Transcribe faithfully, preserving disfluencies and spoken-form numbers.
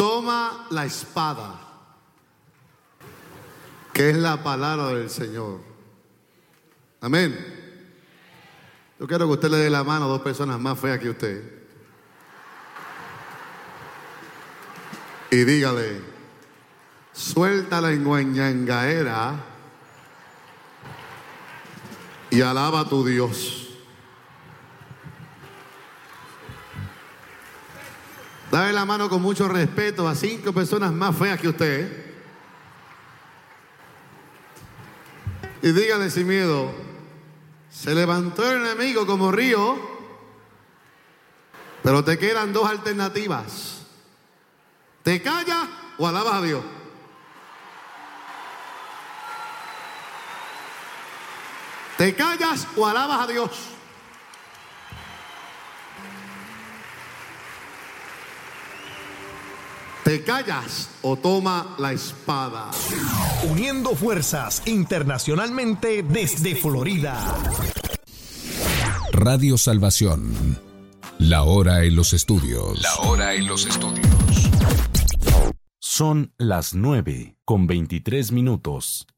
toma la espada, que es la palabra del Señor. Amén. Yo quiero que usted le dé la mano a dos personas más feas que usted y dígale: suelta la enguañangaera y alaba a tu Dios. Dale la mano con mucho respeto a cinco personas más feas que usted y dígale sin miedo: se levantó el enemigo como río, pero te quedan dos alternativas. ¿Te callas o alabas a Dios? ¿Te callas o alabas a Dios? ¿Te callas o toma la espada? Uniendo fuerzas internacionalmente desde Florida. Radio Salvación. La hora en los estudios. La hora en los estudios. Son las nueve con veintitrés minutos.